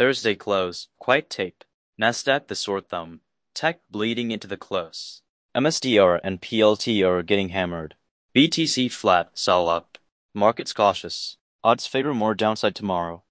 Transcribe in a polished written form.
Thursday close, quite tape. Nasdaq the sore thumb. Tech bleeding into the close. MSDR and PLT are getting hammered. BTC flat, sell up. Markets cautious. Odds favor more downside tomorrow.